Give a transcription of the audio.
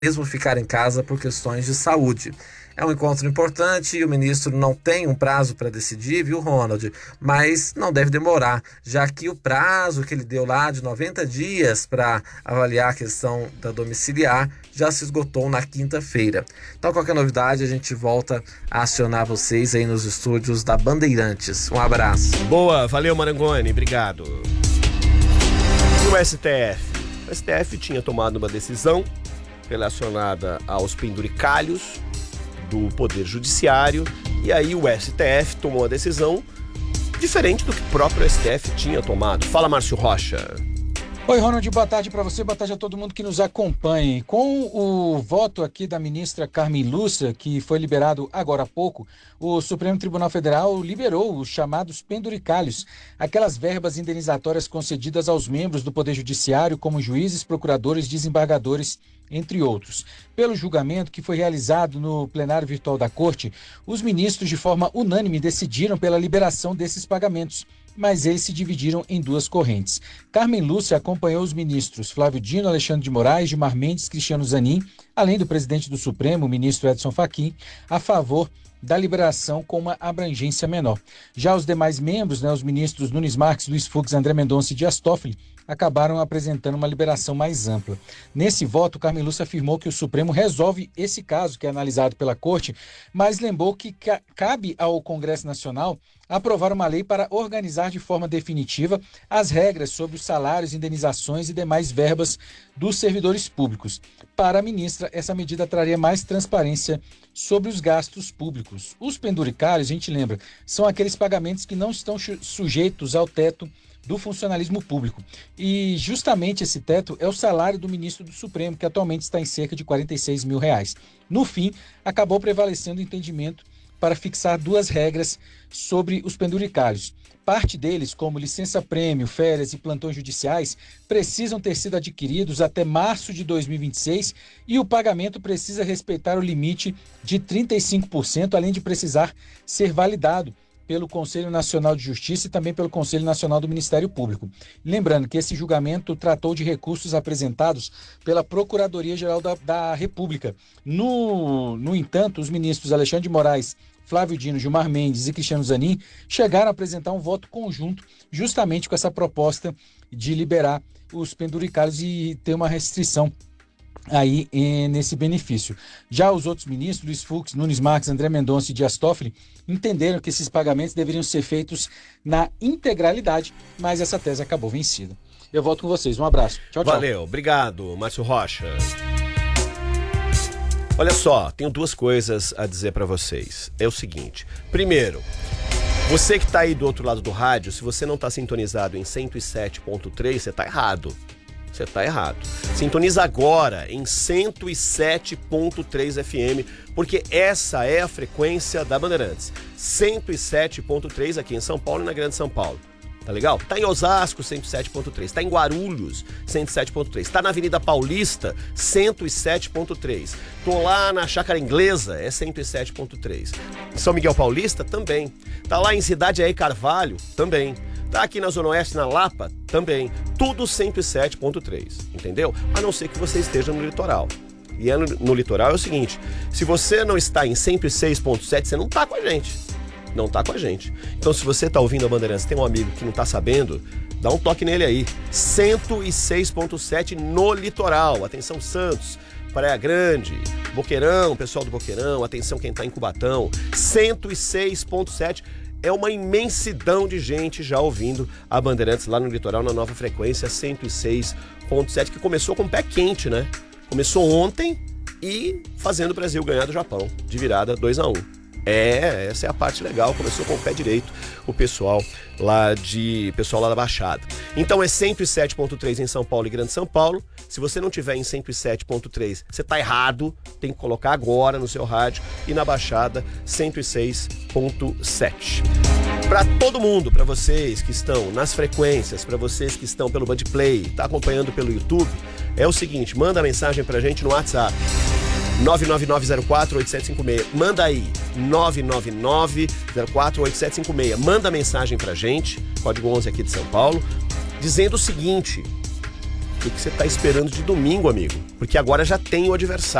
mesmo ficar em casa por questões de saúde. É um encontro importante e o ministro não tem um prazo para decidir, viu, Ronald? Mas não deve demorar, já que o prazo que ele deu lá de 90 dias para avaliar a questão da domiciliar já se esgotou na quinta-feira. Então, qualquer novidade, a gente volta a acionar vocês aí nos estúdios da Bandeirantes. Um abraço. Boa, valeu, Marangoni, obrigado. E o STF? O STF tinha tomado uma decisão relacionada aos penduricalhos do Poder Judiciário, e aí o STF tomou a decisão diferente do que o próprio STF tinha tomado. Fala, Márcio Rocha. Oi, Ronald, boa tarde para você, boa tarde a todo mundo que nos acompanha. Com o voto aqui da ministra Carmen Lúcia, que foi liberado agora há pouco, o Supremo Tribunal Federal liberou os chamados penduricalhos, aquelas verbas indenizatórias concedidas aos membros do Poder Judiciário, como juízes, procuradores, desembargadores, entre outros. Pelo julgamento que foi realizado no plenário virtual da Corte, os ministros, de forma unânime, decidiram pela liberação desses pagamentos, mas eles se dividiram em duas correntes. Carmen Lúcia acompanhou os ministros Flávio Dino, Alexandre de Moraes, Gilmar Mendes, Cristiano Zanin, além do presidente do Supremo, o ministro Edson Fachin, a favor da liberação com uma abrangência menor. Já os demais membros, os ministros Nunes Marques, Luiz Fux, André Mendonça e Dias Toffoli, acabaram apresentando uma liberação mais ampla. Nesse voto, Carmen Lúcia afirmou que o Supremo resolve esse caso que é analisado pela Corte, mas lembrou que cabe ao Congresso Nacional aprovar uma lei para organizar de forma definitiva as regras sobre os salários, indenizações e demais verbas dos servidores públicos. Para a ministra, essa medida traria mais transparência sobre os gastos públicos. Os penduricários, a gente lembra, são aqueles pagamentos que não estão sujeitos ao teto do funcionalismo público. E justamente esse teto é o salário do ministro do Supremo, que atualmente está em cerca de R$46 mil. No fim, acabou prevalecendo o entendimento para fixar duas regras sobre os penduricários. Parte deles, como licença-prêmio, férias e plantões judiciais, precisam ter sido adquiridos até março de 2026 e o pagamento precisa respeitar o limite de 35%, além de precisar ser validado pelo Conselho Nacional de Justiça e também pelo Conselho Nacional do Ministério Público. Lembrando que esse julgamento tratou de recursos apresentados pela Procuradoria-Geral da República. No entanto, os ministros Alexandre de Moraes, Flávio Dino, Gilmar Mendes e Cristiano Zanin chegaram a apresentar um voto conjunto justamente com essa proposta de liberar os penduricários e ter uma restrição aí nesse benefício. Já os outros ministros, Luiz Fux, Nunes Marques, André Mendonça e Dias Toffoli, entenderam que esses pagamentos deveriam ser feitos na integralidade, mas essa tese acabou vencida. Eu volto com vocês. Um abraço. Tchau, tchau. Valeu, obrigado, Márcio Rocha. Olha só, tenho duas coisas a dizer para vocês. É o seguinte, primeiro, você que está aí do outro lado do rádio, se você não está sintonizado em 107.3, você está errado. Você está errado. Sintoniza agora em 107.3 FM, porque essa é a frequência da Bandeirantes. 107.3 aqui em São Paulo e na Grande São Paulo. Tá legal? Tá em Osasco, 107.3. Tá em Guarulhos, 107.3. Tá na Avenida Paulista, 107.3. Tô lá na Chácara Inglesa, é 107.3. São Miguel Paulista, também. Tá lá em Cidade Aé Carvalho, também. Tá aqui na Zona Oeste, na Lapa, também. Tudo 107.3, entendeu? A não ser que você esteja no litoral. E no litoral é o seguinte, se você não está em 106.7, você não tá com a gente. Não tá com a gente. Então, se você tá ouvindo a Bandeirantes, tem um amigo que não tá sabendo, dá um toque nele aí. 106.7 no litoral. Atenção, Santos, Praia Grande, Boqueirão, pessoal do Boqueirão, atenção quem tá em Cubatão. 106.7. É uma imensidão de gente já ouvindo a Bandeirantes lá no litoral, na nova frequência 106.7, que começou com o pé quente, né? Começou ontem e fazendo o Brasil ganhar do Japão, de virada 2-1. Essa é a parte legal, começou com o pé direito o pessoal lá da Baixada. Então é 107.3 em São Paulo e Grande São Paulo. Se você não tiver em 107.3, você tá errado, tem que colocar agora no seu rádio. E na Baixada, 106.7. Para todo mundo, para vocês que estão nas frequências, para vocês que estão pelo Bandplay, tá acompanhando pelo YouTube, é o seguinte, manda mensagem pra gente no WhatsApp. 999048756. Manda aí, 999048756. Manda mensagem pra gente, código 11 aqui de São Paulo, dizendo o seguinte: O que você tá esperando de domingo, amigo? Porque agora já tem o adversário.